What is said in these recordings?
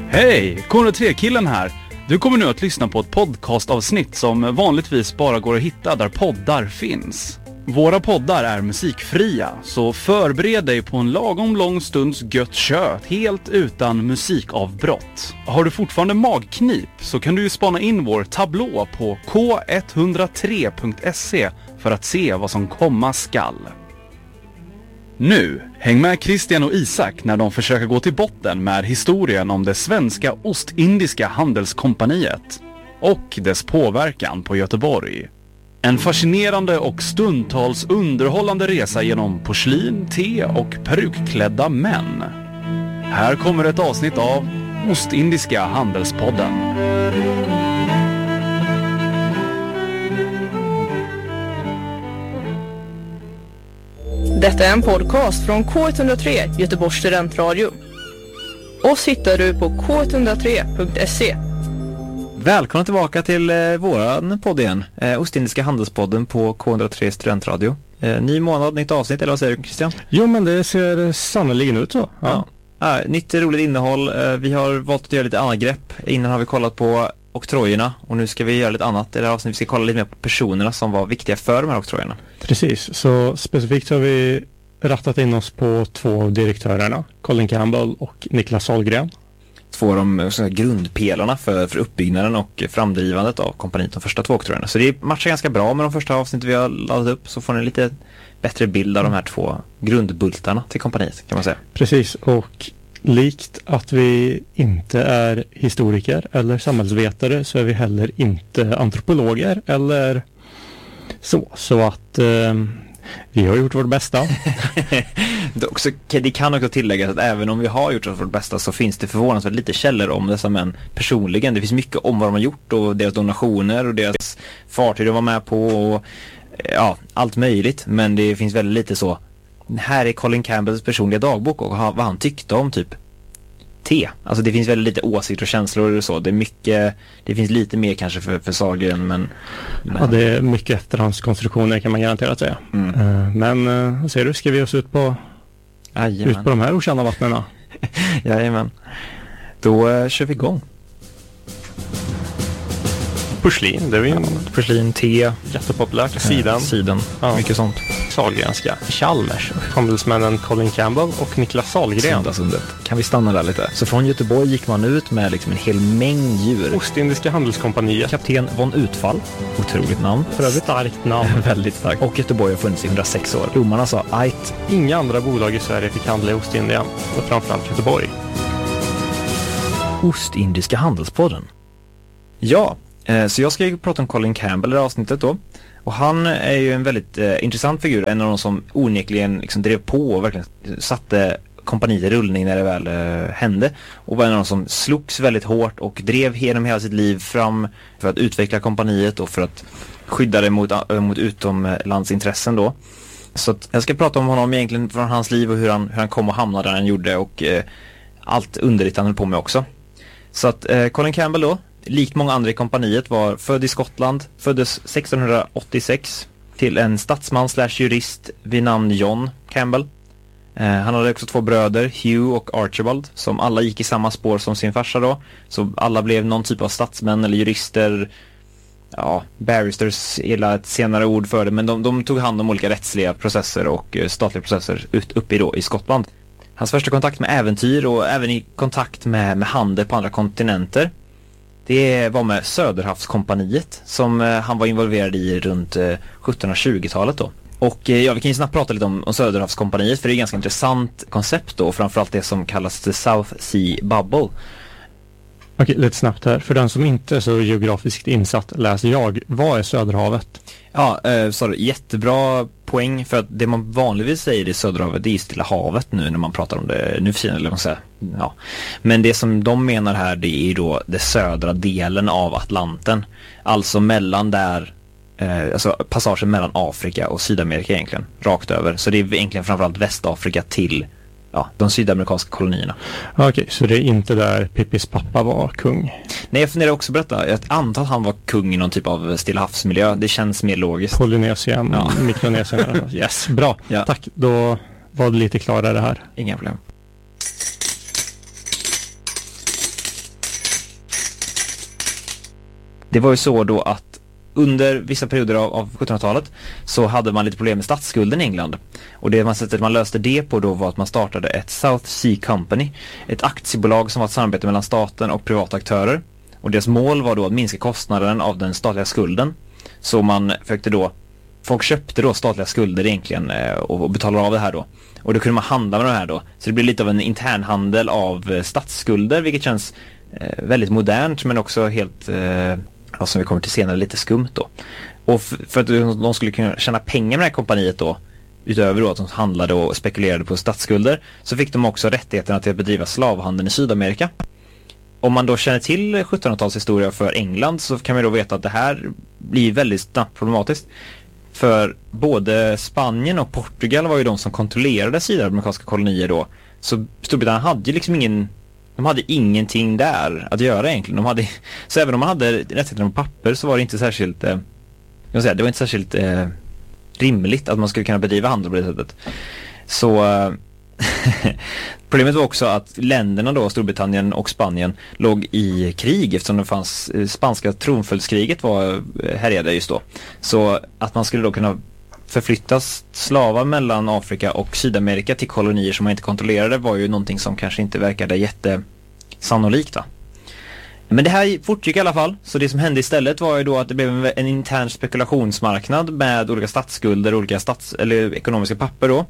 Hej, K103-killen här. Du kommer nu att lyssna på ett podcastavsnitt som vanligtvis bara går att hitta där poddar finns. Våra poddar är musikfria, så förbered dig på en lagom lång stunds gött kött helt utan musikavbrott. Har du fortfarande magknip så kan du ju spana in vår tablå på k103.se för att se vad som komma skall. Nu, häng med Christian och Isak när de försöker gå till botten med historien om det svenska Ostindiska handelskompaniet och dess påverkan på Göteborg. En fascinerande och stundtals underhållande resa genom porslin, te och perukklädda män. Här kommer ett avsnitt av Ostindiska handelspodden. Detta är en podcast från K103, Göteborgs studentradio. Oss hittar du på k103.se. Välkomna tillbaka till våran podd igen. Ostindiska handelspodden på K103 studentradio. Ny månad, nytt avsnitt, eller vad säger du, Christian? Jo, men det ser sannolikt ut så. Ja. Nytt roligt innehåll. Vi har valt att göra lite annat grepp. Innan har vi kollat på oktrojerna och nu ska vi göra lite annat. I det här avsnittet vi ska kolla lite mer på personerna som var viktiga för de här oktrojerna. Precis, så specifikt har vi rattat in oss på två av direktörerna, Colin Campbell och Niklas Sahlgren. Två av de grundpelarna för uppbyggnaden och framdrivandet av kompaniet, de första två oktrojerna. Så det matchar ganska bra med de första avsnitt vi har laddat upp, så får ni lite bättre bild av de här två grundbultarna till kompaniet, kan man säga. Precis, och likt att vi inte är historiker eller samhällsvetare så är vi heller inte antropologer eller så att vi har gjort vårt bästa. Det kan också tilläggas att även om vi har gjort vårt bästa så finns det förvånansvärt lite källor om dessa män personligen. Det finns mycket om vad de har gjort och deras donationer och deras fartyg de var med på och ja, allt möjligt. Men det finns väldigt lite så. Här är Colin Campbells personliga dagbok och vad han tyckte om typ te. Alltså det finns väldigt lite åsikter och känslor och så. Det är mycket, det finns lite mer kanske för Sahlgren, men... Ja, det är mycket efterhandskonstruktioner kan man garanterat säga. Men ser du, ska vi oss ut på de här okända vattnena? Jajamän. Då kör vi igång. Porslin, det är ju porslin, te, jättepopulärt. Siden. Ja. Mycket sånt. Sahlgrenska, Chalmers, handelsmännen Colin Campbell och Niklas Sahlgren. Söndagssundet. Kan vi stanna där lite? Så från Göteborg gick man ut med liksom en hel mängd djur. Ostindiska handelskompaniet. Kapten von Utfall. Otroligt namn. För övrigt starkt namn. Väldigt starkt. Och Göteborg har funnits i 106 år. Domarna sa ajt. Inga andra bolag i Sverige fick handla i Ostindien. Och framförallt Göteborg. Ostindiska handelspodden. Ja. Så jag ska ju prata om Colin Campbell i det avsnittet då. Och han är ju en väldigt intressant figur. En av de som onekligen liksom drev på och verkligen satte kompaniet i rullning när det väl hände. Och var en av de som slogs väldigt hårt och drev genom hela sitt liv fram för att utveckla kompaniet och för att skydda det mot utomlandsintressen då. Så att jag ska prata om honom egentligen från hans liv och hur han kom och hamnade där han gjorde och allt underligt han höll på med också. Så att Colin Campbell då, likt många andra i kompaniet, var född i Skottland, föddes 1686 till en statsman/jurist vid namn John Campbell. Han hade också två bröder, Hugh och Archibald, som alla gick i samma spår som sin farsa då. Så alla blev någon typ av statsmän eller jurister, ja, barristers är ett senare ord för det, men de tog hand om olika rättsliga processer och statliga processer uppe i Skottland. Hans första kontakt med äventyr och även i kontakt med handel på andra kontinenter, det var med Söderhavskompaniet som han var involverad i runt 1720-talet då. Och vi kan ju snabbt prata lite om Söderhavskompaniet, för det är ett ganska intressant koncept då, framförallt det som kallas the South Sea Bubble. Okej, lite snabbt här. För den som inte är så geografiskt insatt läser jag. Vad är Söderhavet? Ja, jättebra poäng, för att det man vanligtvis säger i Söderhavet, det är Stilla havet nu när man pratar om det nu för tiden, eller man säger. Ja. Men det som de menar här, det är då den södra delen av Atlanten. Alltså mellan där, alltså passagen mellan Afrika och Sydamerika egentligen, rakt över. Så det är egentligen framförallt Västafrika till de sydamerikanska kolonierna. Okej, så det är inte där Pippis pappa var kung? Nej, jag funderar också på detta. Jag antar att han var kung i någon typ av Stilla havsmiljö. Det känns mer logiskt. Polynesien, Mikronesien. Yes, bra. Ja. Tack, då var det lite klarare här. Inga problem. Det var ju så då att under vissa perioder av 1700-talet så hade man lite problem med statsskulden i England. Och det sättet man löste det på då var att man startade ett South Sea Company, ett aktiebolag som var ett samarbete mellan staten och privata aktörer. Och deras mål var då att minska kostnaden av den statliga skulden. Så man försökte då, folk köpte då statliga skulder egentligen och betalade av det här då. Och då kunde man handla med de här då. Så det blev lite av en internhandel av statsskulder, vilket känns väldigt modernt men också helt, som vi kommer till senare, lite skumt då. Och för att de skulle kunna tjäna pengar med det här kompaniet då, utöver då att de handlade och spekulerade på statsskulder, så fick de också rättigheterna till att bedriva slavhandeln i Sydamerika. Om man då känner till 1700-tals historia för England så kan man då veta att det här blir väldigt snabbt problematiskt. För både Spanien och Portugal var ju de som kontrollerade sydamerikanska kolonier då. Så Storbritannien hade ju liksom de hade ingenting där att göra egentligen. Så även om man hade rättigheterna på papper så var det inte särskilt, det var inte särskilt rimligt att man skulle kunna bedriva handel på det sättet. Så problemet var också att länderna då, Storbritannien och Spanien, låg i krig eftersom det fanns spanska tronföljdskriget var härjade just då. Så att man skulle då kunna förflyttas slavar mellan Afrika och Sydamerika till kolonier som man inte kontrollerade var ju någonting som kanske inte verkade jättesannolikt va. Men det här fortgick i alla fall. Så det som hände istället var ju då att det blev en intern spekulationsmarknad med olika statsskulder, olika eller ekonomiska papper då.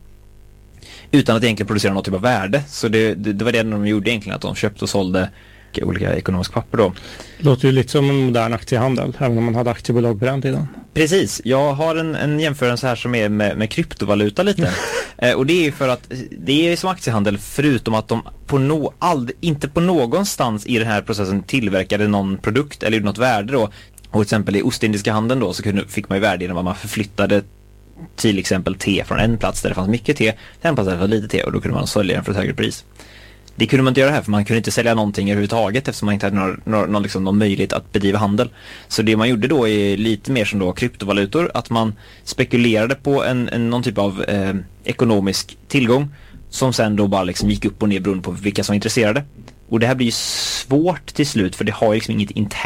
Utan att egentligen producera något typ av värde. Så det var det de gjorde egentligen, att de köpte och sålde olika ekonomiska papper då. Låter ju lite som en modern aktiehandel, även om man hade aktiebolag på den tiden. Precis, jag har en jämförelse här som är med kryptovaluta lite. Och det är för att det är som aktiehandel, förutom att de inte på någonstans i den här processen tillverkade någon produkt eller något värde då. Och till exempel i Ostindiska handeln då så fick man ju värde genom att man förflyttade till exempel te från en plats där det fanns mycket te till en plats där det fanns lite te, och då kunde man sälja den för ett högre pris. Det kunde man inte göra här, för man kunde inte sälja någonting överhuvudtaget eftersom man inte hade någon möjlighet att bedriva handel. Så det man gjorde då är lite mer som då kryptovalutor, att man spekulerade på någon typ av ekonomisk tillgång som sen då bara liksom gick upp och ner beroende på vilka som var intresserade. Och det här blir ju svårt till slut, för det har ju liksom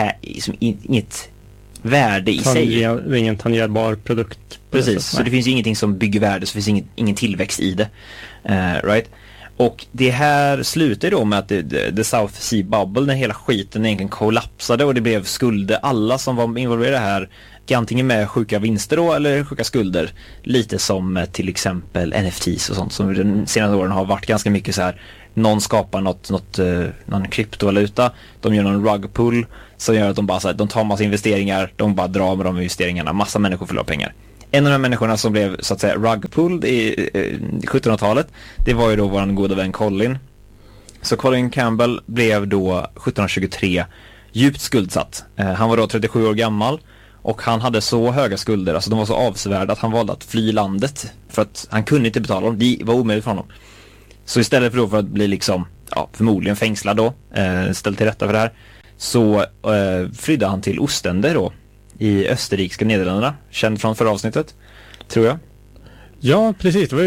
inget värde i sig. Det är ingen tangerbar produkt. Precis, så det finns ju ingenting som bygger värde, så det finns ingen tillväxt i det. Right? Och det här slutar då med att the South Sea Bubble, när hela skiten egentligen kollapsade och det blev skulder. Alla som var involverade här, antingen med sjuka vinster då eller sjuka skulder. Lite som till exempel NFTs och sånt som de senaste åren har varit ganska mycket så här. Någon skapar någon kryptovaluta, de gör någon rug pull som gör att de bara så här, de tar massa investeringar, de bara drar med de investeringarna, massa människor förlorar pengar. En av de människorna som blev så att säga rug pulled i 1700-talet, det var ju då vår goda vän Colin. Så Colin Campbell blev då 1723 djupt skuldsatt. Han var då 37 år gammal och han hade så höga skulder, alltså de var så avsevärda att han valde att fly landet för att han kunde inte betala dem, det var omöjligt för honom. Så istället för att bli liksom, förmodligen fängslad då, ställd till rätta för det här, så flydde han till Ostende då, i österrikiska Nederländerna, känd från förra avsnittet, tror jag. Ja, precis. Det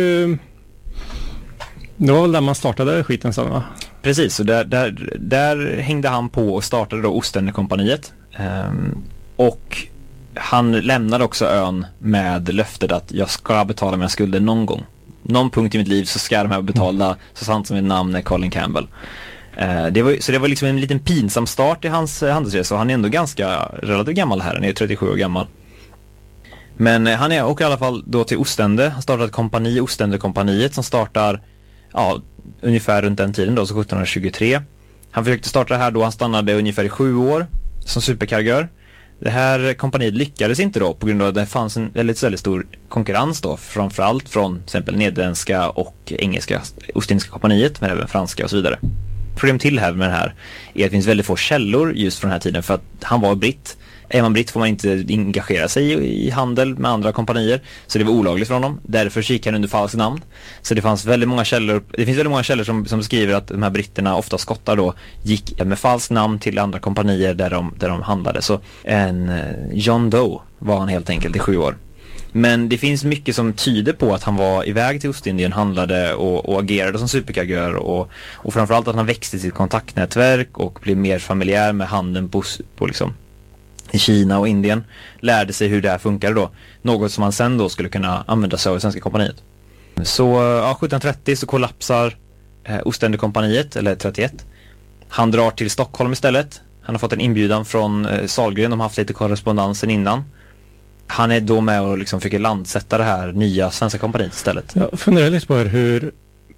var väl där man startade skiten sen, va? Precis, så där hängde han på och startade då Ostendekompaniet. Och han lämnade också ön med löftet att jag ska betala mina skulder någon gång. Någon punkt i mitt liv så ska de här betala, så sant som mitt namn är Colin Campbell. Det var liksom en liten pinsam start i hans handelsresa, och han är ändå ganska relativt gammal här, han är 37 år gammal. Men han åker i alla fall då till Ostende. Han startar ett kompani, Ostendekompaniet, som startar ungefär runt den tiden då, så 1723. Han försökte starta det här då, han stannade ungefär i 7 år som superkargör. Det här kompaniet lyckades inte då på grund av att det fanns en väldigt stor konkurrens då, framförallt från till exempel nederländska och engelska Ostindiska kompaniet, men även franska och så vidare. Problem till här med det här är att det finns väldigt få källor just från den här tiden, för att han var britt. Är man britt får man inte engagera sig i handel med andra kompanier, så det var olagligt för honom. Därför gick han under falskt namn. Så det finns väldigt många källor som skriver att de här britterna, ofta skottar då, gick med falskt namn till andra kompanier där de handlade. Så en John Doe var han helt enkelt i 7 år. Men det finns mycket som tyder på att han var iväg till Ostindien, handlade och agerade som superkargör, och framförallt att han växte sitt kontaktnätverk och blev mer familjär med handeln på liksom i Kina och Indien, lärde sig hur det här funkar då. Något som man sen då skulle kunna använda sig av i svenska kompaniet. Så 1730 så kollapsar Ostindiekompaniet, eller 31. Han drar till Stockholm istället. Han har fått en inbjudan från Sahlgren, de har haft lite korrespondensen innan. Han är då med och liksom försöker landsätta det här nya svenska kompaniet istället. Jag funderar lite på hur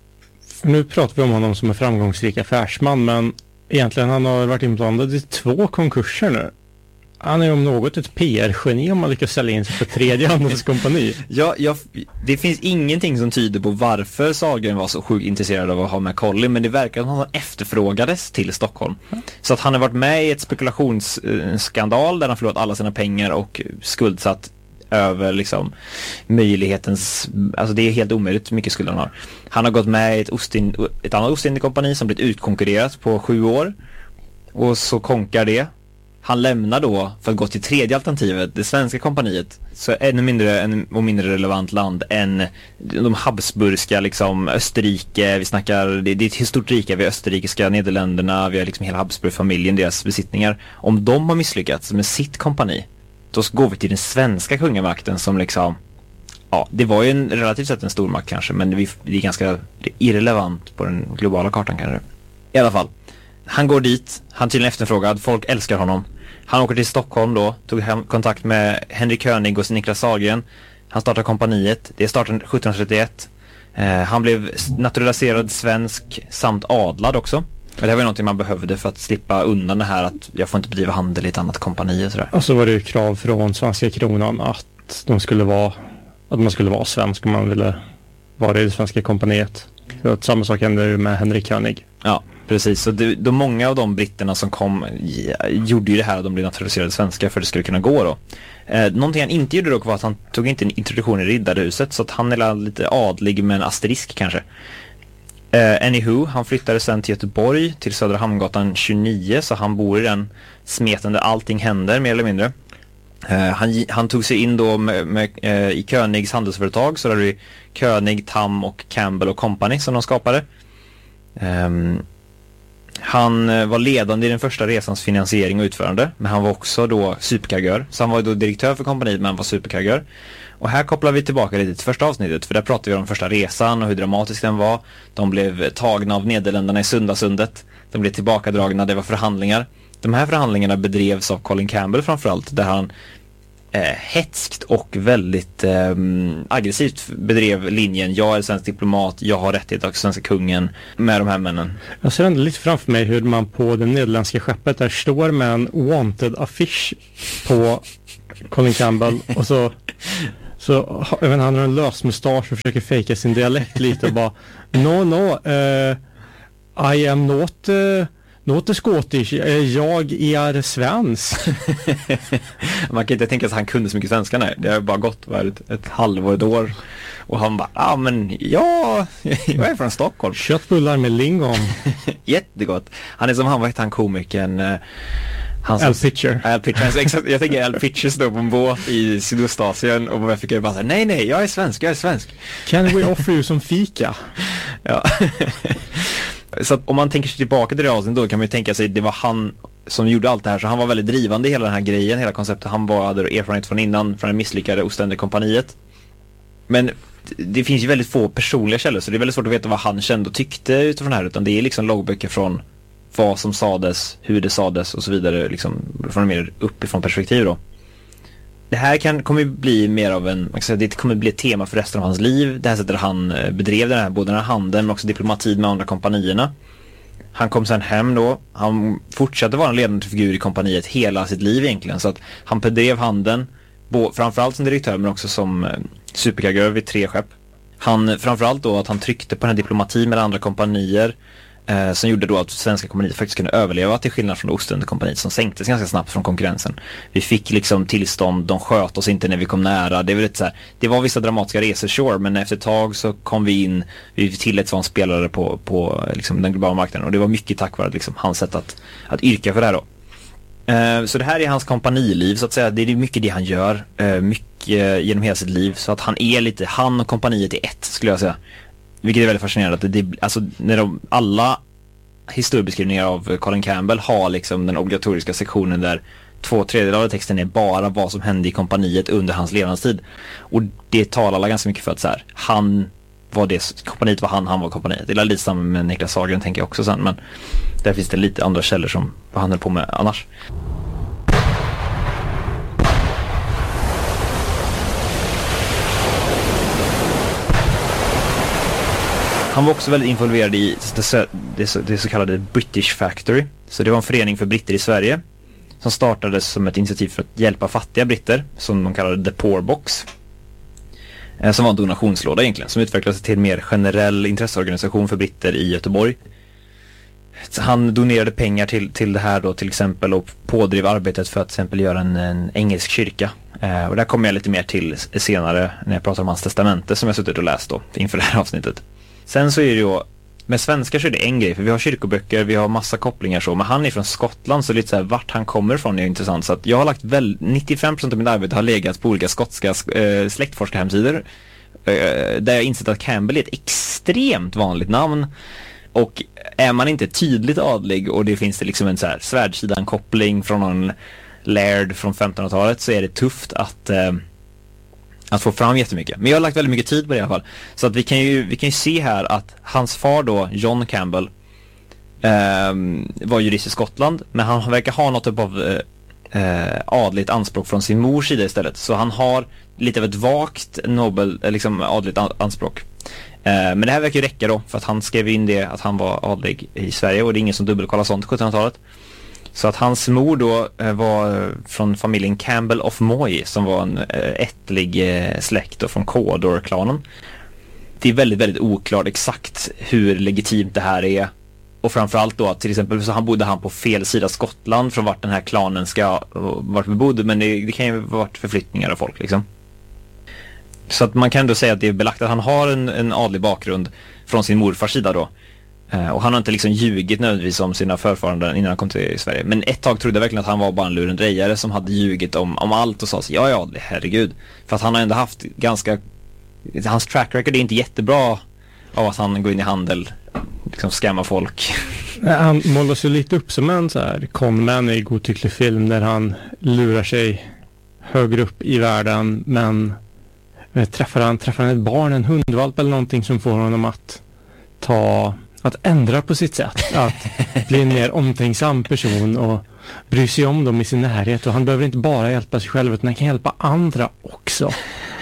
nu pratar vi om honom som en framgångsrik affärsman, men egentligen han har varit inblandad i 2 konkurser nu. Han är om något ett PR-geni om man lyckas sälja in sig för 3:e handelskompani. Det finns ingenting som tyder på varför Sahlgren var så sjukt intresserad av att ha med Collin, men det verkar som att han efterfrågades till Stockholm. Så att han har varit med i ett spekulationsskandal där han förlorat alla sina pengar och skuldsatt över liksom möjlighetens, alltså det är helt omöjligt hur mycket skuld han har. Han har gått med i ett annat Ostindiekompani som blivit utkonkurrerat på 7 år och så konkar det. Han lämnar då för att gå till 3:e alternativet, det svenska kompaniet, så ännu mindre relevant land än de habsburgska, liksom Österrike, vi snackar, det är ett stort rike, vi har österrikiska Nederländerna, vi har liksom hela Habsburgfamiljen, deras besittningar. Om de har misslyckats med sitt kompani, då går vi till den svenska kungamakten som liksom, ja, det var ju relativt sett en stormakt kanske, men det är ganska irrelevant på den globala kartan kanske. I alla fall. Han går dit, han är tydligen efterfrågad, folk älskar honom. Han åker till Stockholm då, tog kontakt med Henrik König och Niklas Sahlgren. Han startar kompaniet, det startade 1731. Han blev naturaliserad svensk samt adlad också. Och det här var någonting man behövde för att slippa undan det här att jag får inte bedriva handel i ett annat kompani och sådär. Och så var det ju krav från svenska kronan att man skulle vara svensk om man ville vara i det svenska kompaniet. Så att samma sak hände med Henrik König. Ja, precis. Så de många av de britterna som kom gjorde ju det här och de blev naturaliserade svenska för att det skulle kunna gå då. Någonting han inte gjorde dock var att han tog inte en introduktion i Riddarhuset, så att han är lite adlig med en asterisk kanske. Anywho, han flyttade sen till Göteborg, till Södra Hamngatan 29, så han bor i den smeten där allting händer mer eller mindre. Han tog sig in då i Königs handelsföretag, så där är det König, Tam och Campbell och Company som de skapade. Han var ledande i den första resans finansiering och utförande, men han var också då superkargör. Så han var då direktör för kompaniet, men han var superkargör. Och här kopplar vi tillbaka lite till första avsnittet, för där pratade vi om första resan och hur dramatisk den var. De blev tagna av Nederländerna i Sundasundet. De blev tillbakadragna, det var förhandlingar. De här förhandlingarna bedrevs av Colin Campbell framförallt, där han hetskt och väldigt aggressivt bedrev linjen: jag är svensk diplomat, jag har rättighet av svenska kungen, med de här männen. Jag ser ändå lite framför mig hur man på det nederländska skeppet där står med en wanted affisch på Colin Campbell och så jag vet, han har en lös mustasch och försöker fejka sin dialekt lite och bara I am not Scottish, jag är svensk. Man kan inte tänka sig att han kunde så mycket svenska, nej. Det har bara gått ett halvår och han bara, men jag är från Stockholm. Köttbullar med lingon. Jättegott. Han är som han, vad heter han, komikern? Al Pitcher. Jag tänker Al Pitcher står på en båt i Sydostasien och jag fick bara säga, nej, jag är svensk. Can we offer you some fika? Ja. Så att om man tänker sig tillbaka till det avsnittet, då kan man ju tänka sig det var han som gjorde allt det här, så han var väldigt drivande i hela den här grejen, hela konceptet. Han hade erfarenhet från innan, från det misslyckade Ostindiekompaniet. Men det finns ju väldigt få personliga källor, så det är väldigt svårt att veta vad han kände och tyckte utifrån det här, utan det är liksom loggböcker från vad som sades, hur det sades och så vidare, liksom från mer uppifrån perspektiv då. Det här kommer bli mer av det kommer bli ett tema för resten av hans liv. Det här sättet han bedrev både den här handeln men också diplomatin med andra kompanierna. Han kom sen hem då. Han fortsatte vara en ledande figur i kompaniet hela sitt liv egentligen. Så att han bedrev handeln framförallt som direktör men också som superkargör vid 3 skepp. Han framförallt då att han tryckte på den här diplomatin med andra kompanier som gjorde då att svenska kompaniet faktiskt kunde överleva, till skillnad från Ostindiekompaniet som sänktes ganska snabbt från konkurrensen. Vi fick liksom tillstånd, de sköt oss inte när vi kom nära. Det var lite så här, det var vissa dramatiska resor, sure, men efter ett tag så kom vi tilläts vara en spelare på liksom den globala marknaden, och det var mycket tack vare liksom hans sätt att yrka för det här då. Så det här är hans kompaniliv så att säga. Det är mycket det han gör, mycket genom hela sitt liv, så att han och kompaniet är ett, skulle jag säga. Vilket är väldigt fascinerande, att alltså när alla historiebeskrivningar av Colin Campbell har liksom den obligatoriska sektionen där 2/3 av texten är bara vad som hände i kompaniet under hans levnadstid. Och det talar ganska mycket för att så här, kompaniet var han var kompaniet. Det är lite samma med Niklas Sahlgren tänker jag också sen, men där finns det lite andra källor som vad han höll på med annars. Han var också väldigt involverad i det så kallade British Factory. Så det var en förening för britter i Sverige som startades som ett initiativ för att hjälpa fattiga britter, som de kallade The Poor Box. Som var en donationslåda egentligen, som utvecklades till en mer generell intresseorganisation för britter i Göteborg. Så han donerade pengar till det här då till exempel, och pådrev arbetet för att till exempel göra en engelsk kyrka. Och där kommer jag lite mer till senare när jag pratar om hans testamente som jag suttit och läst då inför det här avsnittet. Sen så är det ju, med svenskar så är det en grej, för vi har kyrkoböcker, vi har massa kopplingar så, men han är från Skottland, så lite så här, vart han kommer ifrån är intressant. Så att jag har lagt 95% av mitt arbete har legat på olika skotska släktforskarhemsidor, där jag insett att Campbell är ett extremt vanligt namn. Och är man inte tydligt adlig och det finns det liksom en så här svärdsidan-koppling från någon laird från 1500-talet, så är det tufft att få fram jättemycket. Men jag har lagt väldigt mycket tid på det i alla fall. Så att vi kan ju se här att hans far då, John Campbell, var jurist i Skottland, men han verkar ha något typ av adligt anspråk från sin mors sida istället. Så han har lite av ett vagt liksom adligt anspråk. Men det här verkar ju räcka då, för att han skrev in det att han var adlig i Sverige, och det är ingen som dubbelkollar sånt på 1700-talet. Så att hans mor då var från familjen Campbell of Moy, som var en ättlig släkt då från Cawdor-klanen. Det är väldigt, väldigt oklart exakt hur legitimt det här är. Och framförallt då att till exempel så bodde han på fel sida Skottland från vart den här klanen ska vart bebodde, men det kan ju vara förflyttningar av folk liksom. Så att man kan ändå säga att det är belagt att han har en adlig bakgrund från sin morfars sida då. Och han har inte liksom ljugit nödvändigtvis om sina förfaranden innan han kom till Sverige. Men ett tag trodde jag verkligen att han var bara en lurendrejare som hade ljugit om allt och sa så, ja, herregud. För att han har ändå haft hans track record är inte jättebra av att han går in i handel, liksom skämma folk. Han målas ju lite upp som en så här conman i godtycklig film där han lurar sig högre upp i världen, men träffar han ett barn, en hundvalp eller någonting som får honom att ändra på sitt sätt, att bli en mer omtänksam person och bry sig om dem i sin närhet, och han behöver inte bara hjälpa sig själv utan han kan hjälpa andra också.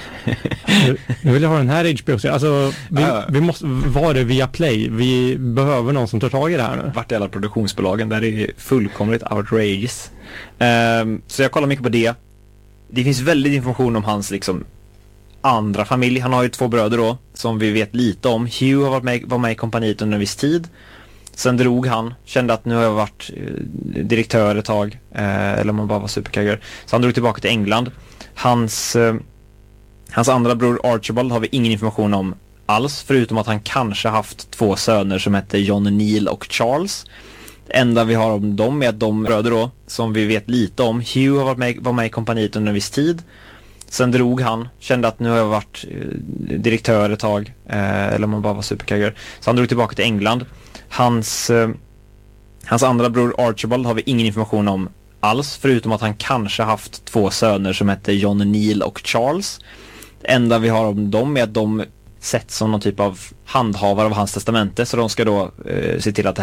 Nu vill jag ha den här HBO. Alltså, vi måste vara det via Play. Vi behöver någon som tar tag i det här nu. Vart är alla produktionsbolagen? Där är fullkomligt outrageous. Så jag kollar mycket på det. Det finns väldigt information om hans liksom andra familj. Han har ju 2 bröder då som vi vet lite om. Hugh var med i kompaniet under en viss tid. Sen drog han, kände att nu har jag varit direktör ett tag, eller om man bara var superkagger. Så han drog tillbaka till England. Hans andra bror Archibald har vi ingen information om alls, förutom att han kanske haft 2 söner som hette John Neil och Charles. Det enda vi har om dem är att de bröder då, som vi vet lite om. Hugh var med i kompaniet under en viss tid. Sen drog han, kände att nu har jag varit direktör ett tag, eller om man bara var superkagger. Så han drog tillbaka till England. Hans andra bror Archibald har vi ingen information om alls, förutom att han kanske haft 2 söner som hette John Neil och Charles. Det enda vi har om dem är att de sätts som någon typ av handhavare av hans testamente, så de ska då se till att det